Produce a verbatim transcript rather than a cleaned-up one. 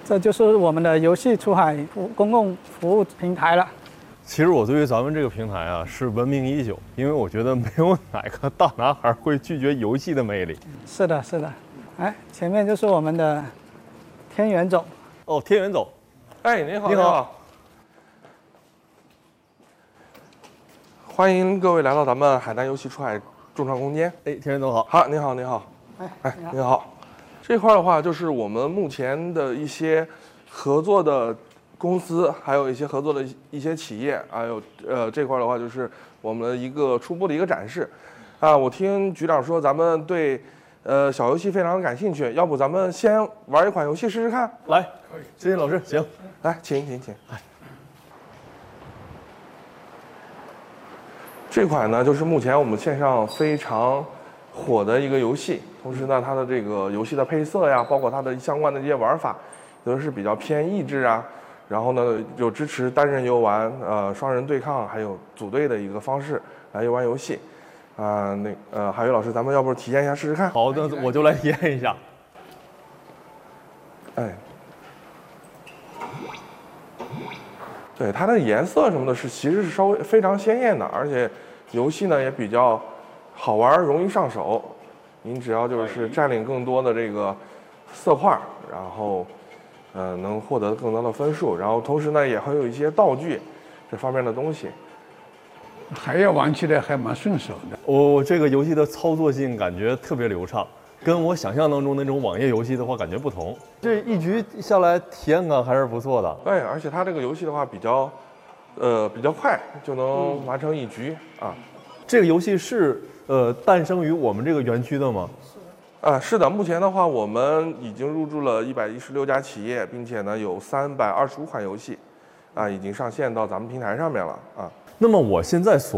这就是我们的游戏出海服公共服务平台了。 其实我对于咱们这个平台啊是闻名已久，因为我觉得没有哪个大男孩会拒绝游戏的魅力。 是的，是的。哎，前面就是我们的天元种。 哦，天元种。 哎，您好， 你好。 欢迎各位来到咱们海南游戏出海众创空间。 哎，天元总好。 好，您好，您好。 哎， 哎，您好。这块的话，就是我们目前的一些合作的公司，还有一些合作的一些企业，还有呃这块的话，就是我们的一个初步的一个展示。啊，我听局长说咱们对呃小游戏非常感兴趣，要不咱们先玩一款游戏试试看？ 来，谢谢老师，行， 来，请请请。这款呢，就是目前我们线上非常火的一个游戏，同时呢，它的这个游戏的配色呀，包括它的相关的一些玩法，都是比较偏益智啊。然后呢，有支持单人游玩、呃双人对抗，还有组队的一个方式来游玩游戏。啊、呃，那呃，海宇老师，咱们要不体验一下试试看？ 好的，我就来体验一下。 哎，对，它的颜色什么的是其实是稍微非常鲜艳的，而且游戏呢也比较好玩，容易上手。您只要就是占领更多的这个色块，然后呃能获得更多的分数，然后同时呢也会有一些道具这方面的东西。 还要玩起来还蛮顺手的。 我、哦、这个游戏的操作性感觉特别流畅，跟我想象当中那种网页游戏的话感觉不同。这一局下来体验感还是不错的。 对，而且它这个游戏的话比较，呃比较快，就能完成一局、嗯、啊。 这个游戏是呃诞生于我们这个园区的吗？ 啊，是的，目前的话我们已经入驻了一百一十六家企业，并且呢有三百二十五款游戏，啊已经上线到咱们平台上面了啊。 那么我现在所